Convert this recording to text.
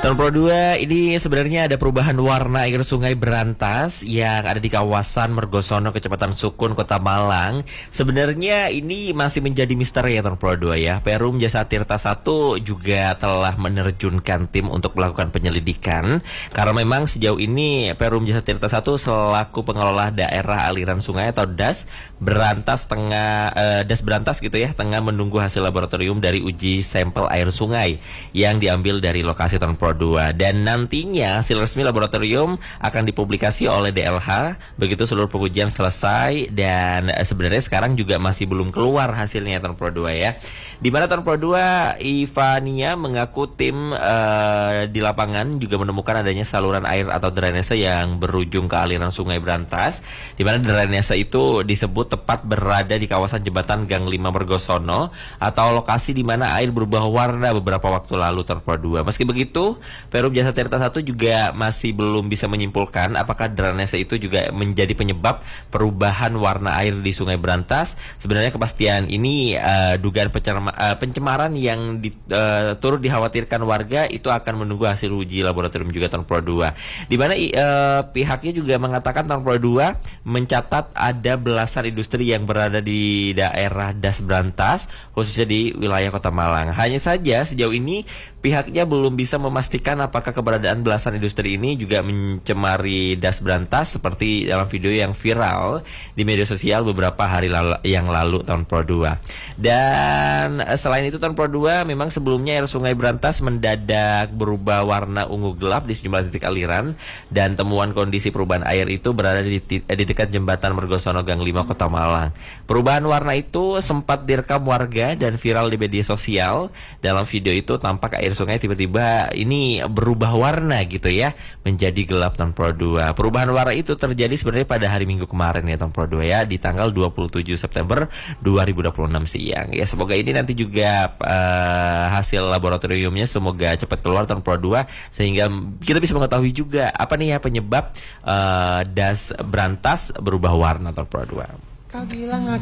Tahun Pro 2 ini sebenarnya ada perubahan warna air sungai Berantas yang ada di kawasan Mergosono, Kecamatan Sukun, Kota Malang. Sebenarnya ini masih menjadi misteri ya Tahun Pro 2 ya. Perum Jasa Tirta 1 juga telah menerjunkan tim untuk melakukan penyelidikan. Karena memang sejauh ini Perum Jasa Tirta 1 selaku pengelola daerah aliran sungai atau DAS Berantas DAS Berantas gitu ya, tengah menunggu hasil laboratorium dari uji sampel air sungai yang diambil dari lokasi Tahun Pro 2, dan nantinya hasil resmi laboratorium akan dipublikasi oleh DLH begitu seluruh pengujian selesai. Dan sebenarnya sekarang juga masih belum keluar hasilnya Tahun Pro 2 ya. Di mana Tahun Pro 2 Ivania mengaku tim di lapangan juga menemukan adanya saluran air atau drainase yang berujung ke aliran sungai Berantas, di mana drainase itu disebut tepat berada di kawasan jembatan Gang 5 Mergosono atau lokasi di mana air berubah warna beberapa waktu lalu Tahun Pro 2. Meski begitu, Perum Jasa Tirta 1 juga masih belum bisa menyimpulkan apakah drainase itu juga menjadi penyebab perubahan warna air di Sungai Berantas. Sebenarnya kepastian ini dugaan pencemaran yang turut dikhawatirkan warga itu akan menunggu hasil uji laboratorium juga Tahun Pro 2. Di mana pihaknya juga mengatakan Tahun Pro 2 mencatat ada belasan industri yang berada di daerah DAS Berantas, khususnya di wilayah Kota Malang. Hanya saja sejauh ini pihaknya belum bisa memastikan apakah keberadaan belasan industri ini juga mencemari DAS Berantas seperti dalam video yang viral di media sosial beberapa hari yang lalu Tahun Pro 2. Dan selain itu Tahun Pro 2 memang sebelumnya air sungai Berantas mendadak berubah warna ungu gelap di sejumlah titik aliran, dan temuan kondisi perubahan air itu berada di dekat jembatan Mergosono Gang 5 Kota Malang. Perubahan warna itu sempat direkam warga dan viral di media sosial. Dalam video itu tampak air sungai tiba-tiba ini berubah warna gitu ya, menjadi gelap Tahun Pro 2. Perubahan warna itu terjadi sebenarnya pada hari Minggu kemarin ya Tahun Pro 2 ya, di tanggal 27 September 2026 siang. Ya semoga ini nanti juga hasil laboratoriumnya semoga cepat keluar Tahun Pro 2 sehingga kita bisa mengetahui juga apa nih ya penyebab DAS Berantas berubah warna Tahun Pro 2. Kau bilang aku